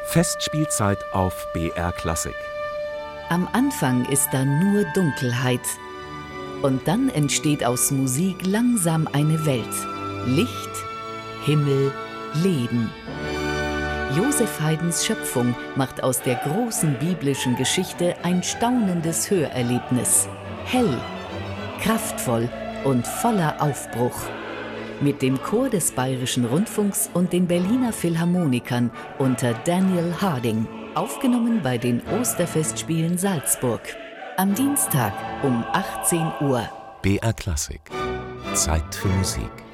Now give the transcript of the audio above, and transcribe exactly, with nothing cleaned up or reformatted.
Festspielzeit auf B R Klassik. Am Anfang ist da nur Dunkelheit. Und dann entsteht aus Musik langsam eine Welt. Licht, Himmel, Leben. Joseph Haydns Schöpfung macht aus der großen biblischen Geschichte ein staunendes Hörerlebnis. Hell, kraftvoll und voller Aufbruch. Mit dem Chor des Bayerischen Rundfunks und den Berliner Philharmonikern unter Daniel Harding. Aufgenommen bei den Osterfestspielen Salzburg. Am Dienstag um achtzehn Uhr. B R Klassik. Zeit für Musik.